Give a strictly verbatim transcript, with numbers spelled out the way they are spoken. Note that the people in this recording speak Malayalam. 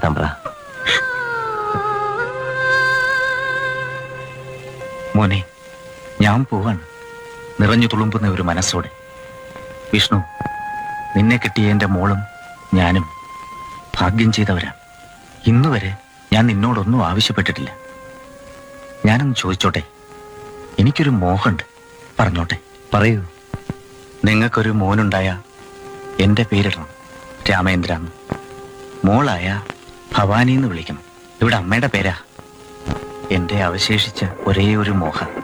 കഥാമ്പ്ര. മോനെ, ഞാൻ പോവാണ് നിറഞ്ഞു തുളുമ്പുന്ന ഒരു മനസ്സോടെ. വിഷ്ണു, നിന്നെ കിട്ടിയ എൻ്റെ മോളും ഞാനും ഭാഗ്യം ചെയ്തവരാണ്. ഇന്നുവരെ ഞാൻ നിന്നോടൊന്നും ആവശ്യപ്പെട്ടിട്ടില്ല. ഞാനൊന്ന് ചോദിച്ചോട്ടെ? എനിക്കൊരു മോഹമുണ്ട്, പറഞ്ഞോട്ടെ? പറയൂ. നിങ്ങൾക്കൊരു മോനുണ്ടായ എൻ്റെ പേരിടണം രാമേന്ദ്ര. മോളായ ഭവാനി എന്ന് വിളിക്കണം. ഇവിടെ അമ്മയുടെ പേരാ. എൻ്റെ അവശേഷിച്ച ഒരേ ഒരു മോഹം.